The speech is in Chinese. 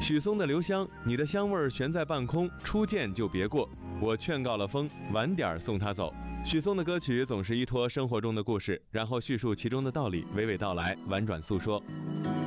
许嵩的《留香》，你的香味儿悬在半空，初见就别过。我劝告了风，晚点送他走。许嵩的歌曲总是依托生活中的故事，然后叙述其中的道理，娓娓道来，婉转诉说。